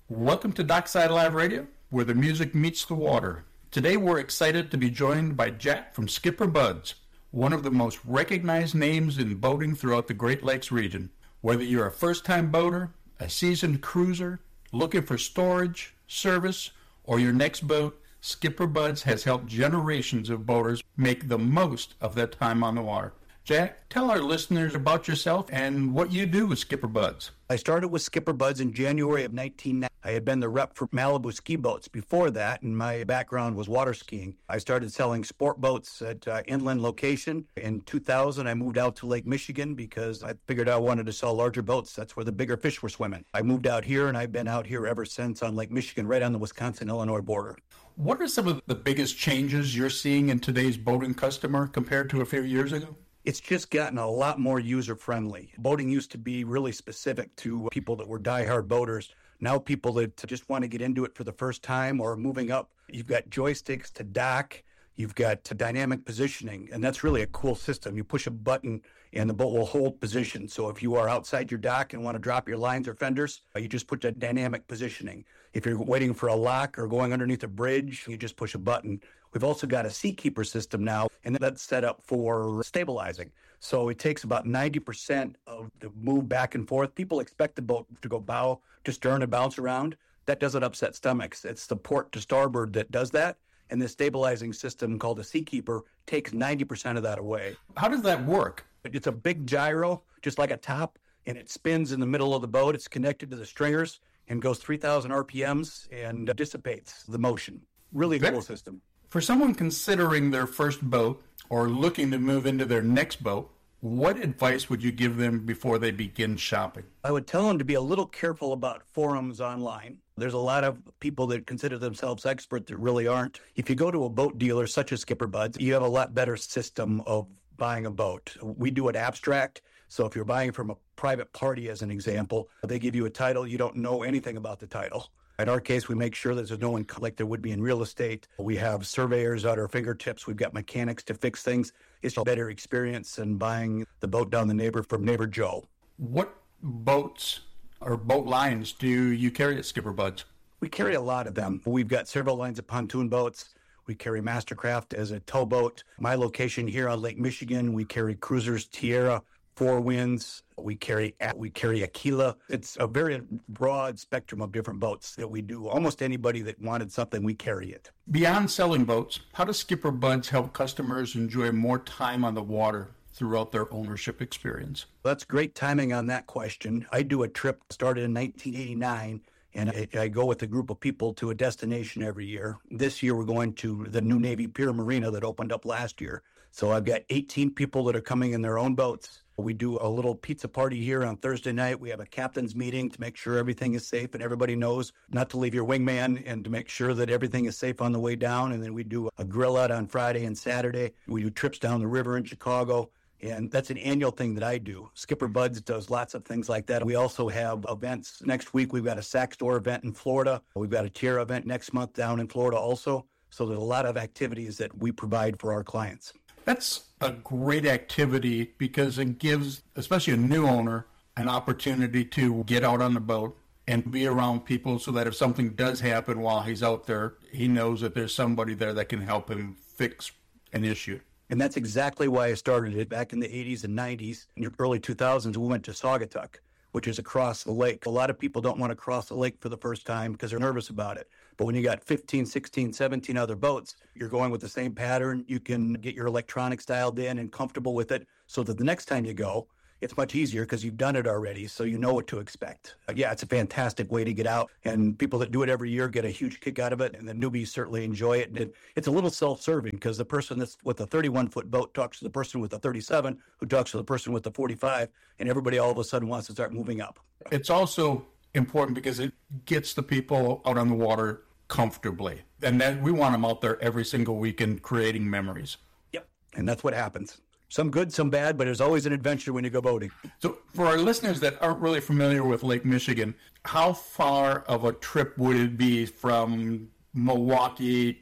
Welcome to Dockside Live Radio, where the music meets the water. Today we're excited to be joined by Jack from Skipper Buds, one of the most recognized names in boating throughout the Great Lakes region. Whether you're a first-time boater, a seasoned cruiser, looking for storage, service, or your next boat, Skipper Buds has helped generations of boaters make the most of their time on the water. Jack, tell our listeners about yourself and what you do with Skipper Buds. I started with Skipper Buds in January of 1990. I had been the rep for Malibu ski boats before that, and my background was water skiing. I started selling sport boats at inland location. In 2000, I moved out to Lake Michigan because I figured I wanted to sell larger boats. That's where the bigger fish were swimming. I moved out here, and I've been out here ever since on Lake Michigan, right on the Wisconsin-Illinois border. What are some of the biggest changes you're seeing in today's boating customer compared to a few years ago? It's just gotten a lot more user-friendly. Boating used to be really specific to people that were diehard boaters. Now people that just want to get into it for the first time or moving up, you've got joysticks to dock, you've got dynamic positioning, and that's really a cool system. You push a button and the boat will hold position. So if you are outside your dock and want to drop your lines or fenders, you just put that dynamic positioning. If you're waiting for a lock or going underneath a bridge, you just push a button. We've also got a Seakeeper system now, and that's set up for stabilizing. So it takes about 90% of the move back and forth. People expect the boat to go bow to stern and bounce around. That doesn't upset stomachs. It's the port to starboard that does that. And the stabilizing system called a Seakeeper takes 90% of that away. How does that work? It's a big gyro, just like a top, and it spins in the middle of the boat. It's connected to the stringers and goes 3,000 RPMs and dissipates the motion. Really cool system. For someone considering their first boat or looking to move into their next boat, what advice would you give them before they begin shopping? I would tell them to be a little careful about forums online. There's a lot of people that consider themselves expert that really aren't. If you go to a boat dealer such as Skipper Buds, you have a lot better system of buying a boat. We do it abstract. So if you're buying from a private party, as an example, they give you a title. You don't know anything about the title. In our case, we make sure that there's no one like there would be in real estate. We have surveyors at our fingertips. We've got mechanics to fix things. It's a better experience than buying the boat down the neighbor from neighbor Joe. What boats or boat lines do you carry at Skipper Buds? We carry a lot of them. We've got several lines of pontoon boats. We carry Mastercraft as a towboat. My location here on Lake Michigan, we carry cruisers, Tierra, Four Winds. We carry Aquila. It's a very broad spectrum of different boats that we do. Almost anybody that wanted something, we carry it. Beyond selling boats, how does Skipper Buds help customers enjoy more time on the water throughout their ownership experience? That's great timing on that question. I do a trip started in 1989, and I go with a group of people to a destination every year. This year, we're going to the new Navy Pier Marina that opened up last year. So I've got 18 people that are coming in their own boats. We do a little pizza party here on Thursday night. We have a captain's meeting to make sure everything is safe and everybody knows not to leave your wingman and to make sure that everything is safe on the way down. And then we do a grill out on Friday and Saturday. We do trips down the river in Chicago. And that's an annual thing that I do. Skipper Buds does lots of things like that. We also have events. Next week, we've got a Sac Store event in Florida. We've got a Tierra event next month down in Florida also. So there's a lot of activities that we provide for our clients. That's a great activity because it gives, especially a new owner, an opportunity to get out on the boat and be around people so that if something does happen while he's out there, he knows that there's somebody there that can help him fix an issue. And that's exactly why I started it back in the 80s and 90s. In the early 2000s, we went to Saugatuck, which is across the lake. A lot of people don't want to cross the lake for the first time because they're nervous about it. But when you got 15, 16, 17 other boats, you're going with the same pattern. You can get your electronics dialed in and comfortable with it so that the next time you go, it's much easier because you've done it already, so you know what to expect. Yeah, it's a fantastic way to get out, and people that do it every year get a huge kick out of it, and the newbies certainly enjoy it. And it's a little self-serving because the person that's with a 31-foot boat talks to the person with a 37, who talks to the person with the 45, and everybody all of a sudden wants to start moving up. It's also important because it gets the people out on the water comfortably, and then we want them out there every single weekend creating memories. Yep, and that's what happens. Some good, some bad, but there's always an adventure when you go boating. So for our listeners that aren't really familiar with Lake Michigan, how far of a trip would it be from Milwaukee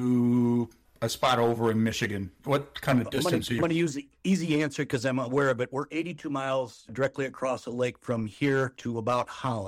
to a spot over in Michigan? What kind of distance are you? I'm going to use the easy answer because I'm aware of it. We're 82 miles directly across the lake from here to about Holland.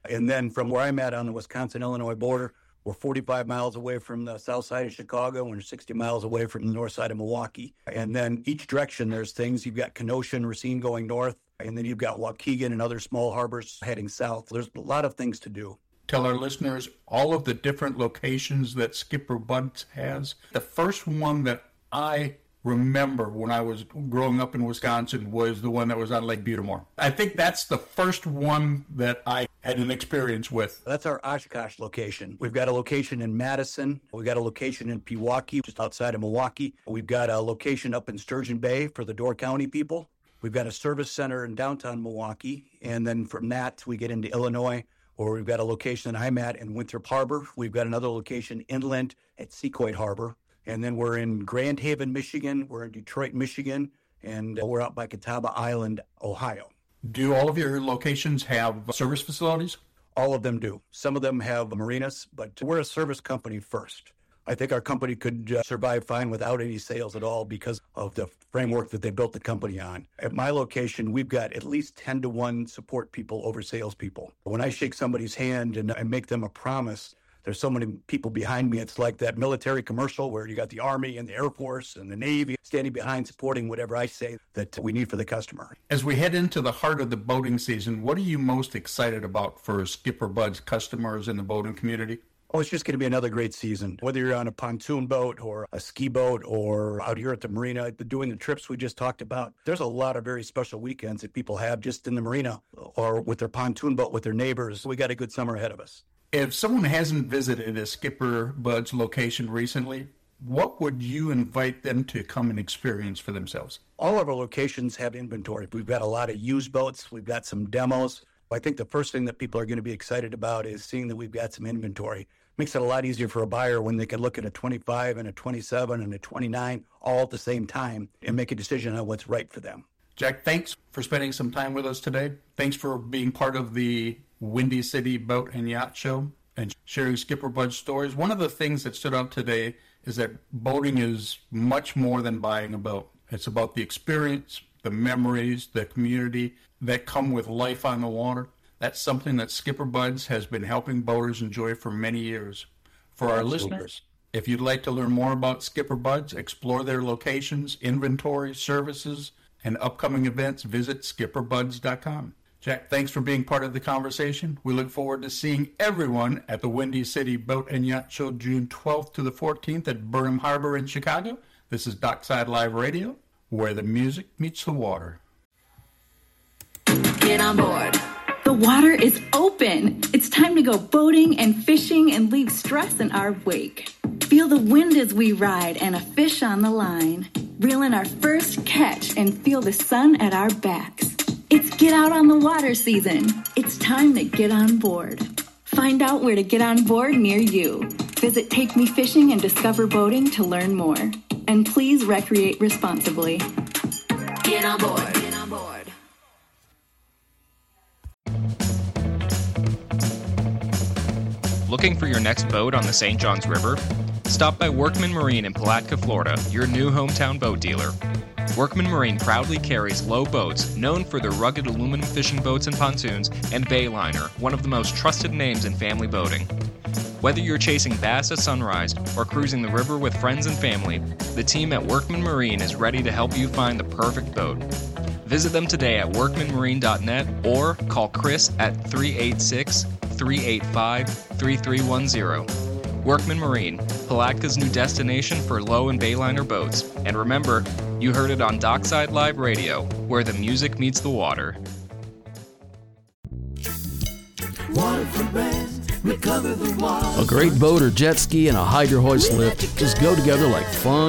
And then from where I'm at on the Wisconsin-Illinois border, we're 45 miles away from the south side of Chicago, and we're 60 miles away from the north side of Milwaukee. And then each direction, there's things. You've got Kenosha and Racine going north, and then you've got Waukegan and other small harbors heading south. There's a lot of things to do. Tell our listeners all of the different locations that Skipper Buds has. The first one that I remember when I was growing up in Wisconsin was the one that was on Lake Butamore. I think that's the first one that I had an experience with. That's our Oshkosh location. We've got a location in Madison. We've got a location in Pewaukee, just outside of Milwaukee. We've got a location up in Sturgeon Bay for the Door County people. We've got a service center in downtown Milwaukee. And then from that, we get into Illinois, or we've got a location that I'm at in Winthrop Harbor. We've got another location inland at Seacoit Harbor. And then we're in Grand Haven, Michigan. We're in Detroit, Michigan. And we're out by Catawba Island, Ohio. Do all of your locations have service facilities? All of them do. Some of them have marinas, but we're a service company first. I think our company could survive fine without any sales at all because of the framework that they built the company on. At my location, we've got at least 10-to-1 support people over salespeople. When I shake somebody's hand and I make them a promise, there's so many people behind me. It's like that military commercial where you got the Army and the Air Force and the Navy standing behind supporting whatever I say that we need for the customer. As we head into the heart of the boating season, what are you most excited about for Skipper Bud's customers in the boating community? Oh, it's just going to be another great season. Whether you're on a pontoon boat or a ski boat or out here at the marina doing the trips we just talked about, there's a lot of very special weekends that people have just in the marina or with their pontoon boat with their neighbors. We got a good summer ahead of us. If someone hasn't visited a Skipper Bud's location recently, what would you invite them to come and experience for themselves? All of our locations have inventory. We've got a lot of used boats. We've got some demos. I think the first thing that people are going to be excited about is seeing that we've got some inventory. Makes it a lot easier for a buyer when they can look at a 25 and a 27 and a 29 all at the same time and make a decision on what's right for them. Jack, thanks for spending some time with us today. Thanks for being part of the Windy City Boat and Yacht Show and sharing Skipper Bud's stories. One of the things that stood out today is that boating is much more than buying a boat. It's about the experience, the memories, the community that come with life on the water. That's something that Skipper Bud's has been helping boaters enjoy for many years. For our listeners, if you'd like to learn more about Skipper Bud's, explore their locations, inventory, services, and upcoming events, visit skipperbuds.com. Jack, thanks for being part of the conversation. We look forward to seeing everyone at the Windy City Boat and Yacht Show June 12th to the 14th at Burnham Harbor in Chicago. This is Dockside Live Radio, where the music meets the water. Get on board. The water is open. It's time to go boating and fishing and leave stress in our wake. Feel the wind as we ride and a fish on the line. Reel in our first catch and feel the sun at our backs. It's get out on the water season. It's time to get on board. Find out where to get on board near you. Visit Take Me Fishing and Discover Boating to learn more. And please recreate responsibly. Get on board. Get on board. Looking for your next boat on the St. Johns River? Stop by Workman Marine in Palatka, Florida, your new hometown boat dealer. Workman Marine proudly carries low boats, known for their rugged aluminum fishing boats and pontoons, and Bayliner, one of the most trusted names in family boating. Whether you're chasing bass at sunrise or cruising the river with friends and family, the team at Workman Marine is ready to help you find the perfect boat. Visit them today at workmanmarine.net or call Chris at 386-385-3310. Workman Marine, Palatka's new destination for low and Bayliner boats. And remember, you heard it on Dockside Live Radio, where the music meets the water. A great boat or jet ski and a hydro hoist lift just go together like fun